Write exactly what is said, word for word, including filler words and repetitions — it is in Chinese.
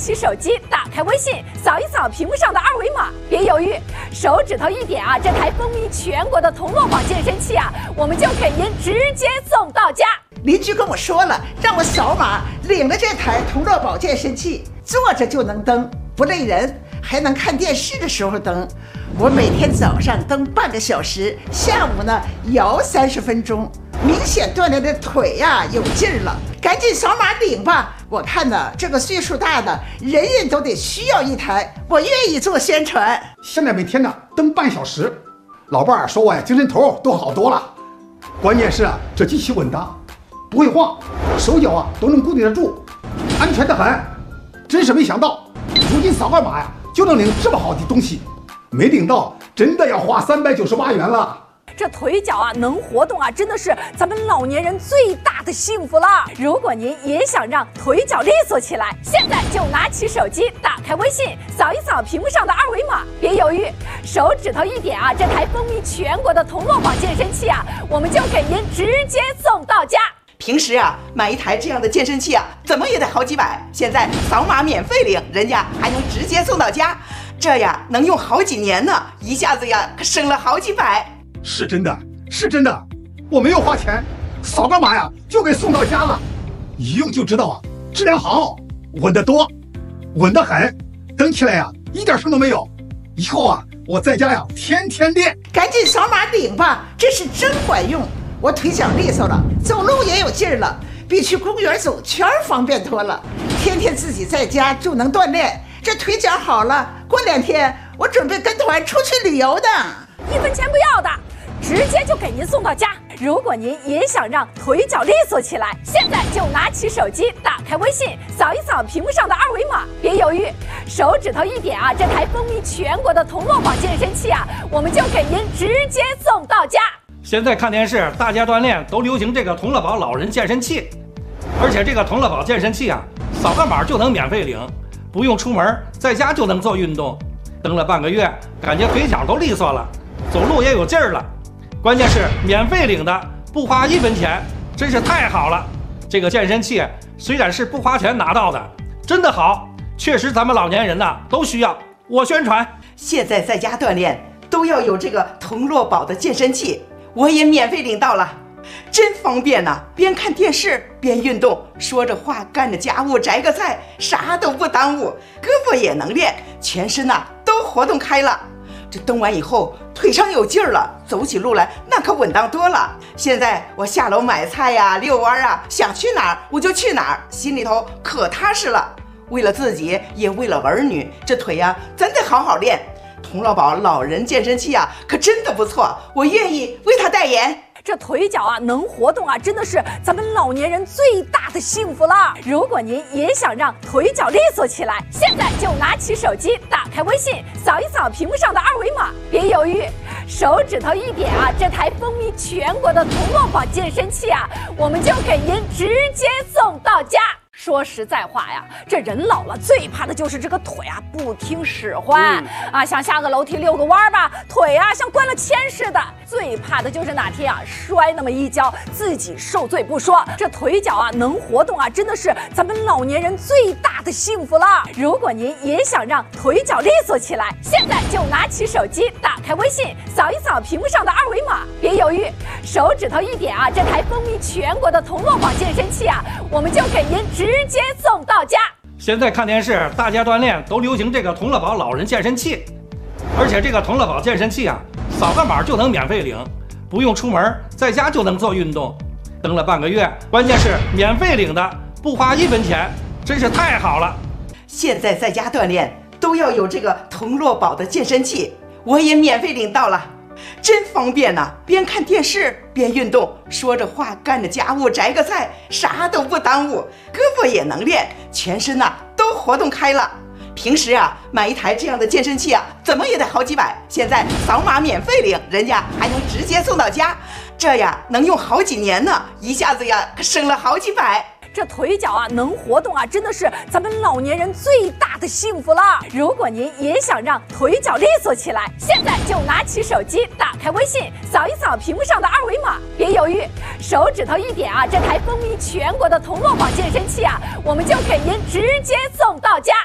起手机，打开微信，扫一扫屏幕上的二维码，别犹豫，手指头一点啊，这台风靡全国的铜锣宝健身器啊，我们就给您直接送到家。 邻居跟我说了，让我扫码领了这台铜锣宝健身器，坐着就能蹬，不累人，还能看电视的时候蹬。我每天早上蹬半个小时，下午呢摇三十分钟，明显锻炼的腿呀、啊、有劲儿了。赶紧扫码领吧！我看呢，这个岁数大的人人都得需要一台，我愿意做宣传。 现在每天呢蹬半小时，老伴儿说我呀精神头都好多了。关键是啊，这机器稳当，不会晃，手脚啊都能固定得住，安全得很。真是没想到，如今扫个码呀就能领这么好的东西，没领到真的要花三百九十八元了。 这腿脚啊能活动啊，真的是咱们老年人最大的幸福了。如果您也想让腿脚利索起来，现在就拿起手机，打开微信，扫一扫屏幕上的二维码，别犹豫，手指头一点啊，这台风靡全国的铜锣宝健身器啊，我们就给您直接送到家。 平时啊，买一台这样的健身器啊，怎么也得好几百。现在扫码免费领，人家还能直接送到家，这呀能用好几年呢，一下子呀可省了好几百。 是真的，是真的，我没有花钱，扫个码呀就给送到家了，一用就知道啊，质量好，稳得多，稳得很，蹬起来呀一点声都没有。以后啊，我在家呀天天练。 赶紧扫码领吧，这是真管用。我腿脚利索了，走路也有劲儿了，比去公园走圈方便多了。天天自己在家就能锻炼，这腿脚好了，过两天我准备跟团出去旅游的， 一分钱不要的，直接就给您送到家。如果您也想让腿脚利索起来，现在就拿起手机，打开微信，扫一扫屏幕上的二维码，别犹豫，手指头一点啊，这台风靡全国的铜锣宝健身器啊，我们就给您直接送到家。 现在看电视，大家锻炼都流行这个铜锣宝老人健身器，而且这个铜锣宝健身器啊，扫个码就能免费领，不用出门，在家就能做运动。蹬了半个月，感觉腿脚都利索了，走路也有劲儿了。关键是免费领的，不花一分钱，真是太好了。这个健身器虽然是不花钱拿到的，真的好，确实咱们老年人呐、啊、都需要。我宣传， 现在在家锻炼都要有这个铜锣宝的健身器，我也免费领到了，真方便呐、啊！边看电视边运动，说着话干着家务，摘个菜，啥都不耽误，胳膊也能练，全身呐、啊、都活动开了。这蹬完以后，腿上有劲儿了，走起路来那可稳当多了。现在我下楼买菜呀、遛弯啊，想去哪儿我就去哪儿，心里头可踏实了。为了自己，也为了儿女，这腿呀、啊、真得好好练。铜锣宝老人健身器啊，可真的不错，我愿意为他代言。 这腿脚啊能活动啊，真的是咱们老年人最大的幸福了。如果您也想让腿脚利索起来，现在就拿起手机，打开微信，扫一扫屏幕上的二维码，别犹豫，手指头一点啊，这台风靡全国的铜锣宝健身器啊，我们就给您直接送到家。说实在话呀，这人老了最怕的就是这个腿啊不听使唤、嗯、啊，想下个楼梯遛个弯吧，腿啊像灌了铅似的。最怕的就是哪天啊摔那么一跤，自己受罪不说，这腿脚啊能活动啊，真的是咱们老年人最大的幸福了。如果您也想让腿脚利索起来，现在就拿起手机，打开微信，扫一扫屏幕上的二维码，别犹豫，手指头一点啊，这台风靡全国的铜锣宝健身器啊，我们就给您直直接送到家。 现在看电视，大家锻炼都流行这个铜锣宝老人健身器，而且这个铜锣宝健身器啊，扫个码就能免费领，不用出门，在家就能做运动。蹬了半个月，关键是免费领的，不花一分钱，真是太好了。 现在在家锻炼都要有这个铜锣宝的健身器，我也免费领到了。真方便呐、啊！边看电视边运动，说着话干着家务，摘个菜，啥都不耽误，胳膊也能练，全身呐、啊、都活动开了。平时啊，买一台这样的健身器啊，怎么也得好几百。现在扫码免费领，人家还能直接送到家，这呀能用好几年呢，一下子呀可省了好几百。 这腿脚啊能活动啊，真的是咱们老年人最大的幸福了。如果您也想让腿脚利索起来，现在就拿起手机，打开微信，扫一扫屏幕上的二维码，别犹豫，手指头一点啊，这台风靡全国的铜锣宝健身器啊，我们就给您直接送到家。